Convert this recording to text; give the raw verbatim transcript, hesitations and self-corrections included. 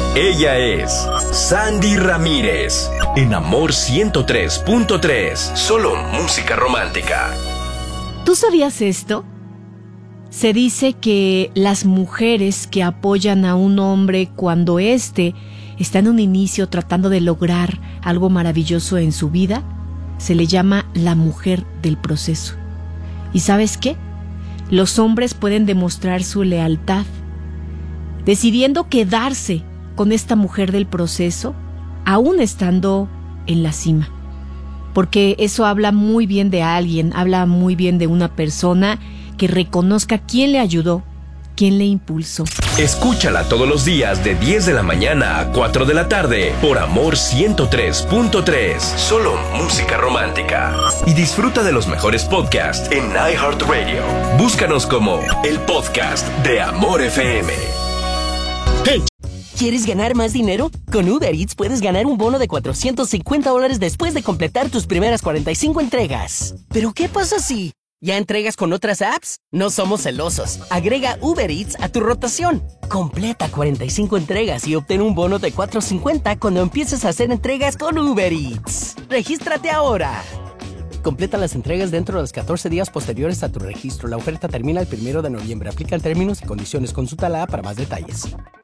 Ella es Sandy Ramírez, en Amor ciento tres punto tres, solo música romántica. ¿Tú sabías esto? Se dice que las mujeres que apoyan a un hombre cuando éste está en un inicio tratando de lograr algo maravilloso en su vida, se le llama la mujer del proceso. ¿Y sabes qué? Los hombres pueden demostrar su lealtad, decidiendo quedarse con esta mujer del proceso, aún estando en la cima. Porque eso habla muy bien de alguien, habla muy bien de una persona que reconozca quién le ayudó, quién le impulsó. Escúchala todos los días de diez de la mañana a cuatro de la tarde por Amor ciento tres punto tres, solo música romántica. Y disfruta de los mejores podcasts en iHeartRadio. Búscanos como el podcast de Amor F M. Hey. ¿Quieres ganar más dinero? Con Uber Eats puedes ganar un bono de cuatrocientos cincuenta dólares después de completar tus primeras cuarenta y cinco entregas. ¿Pero qué pasa si ya entregas con otras apps? No somos celosos. Agrega Uber Eats a tu rotación. Completa cuarenta y cinco entregas y obtén un bono de cuatrocientos cincuenta cuando empieces a hacer entregas con Uber Eats. ¡Regístrate ahora! Completa las entregas dentro de los catorce días posteriores a tu registro. La oferta termina el primero de noviembre. Aplican términos y condiciones. Consulta la app para más detalles.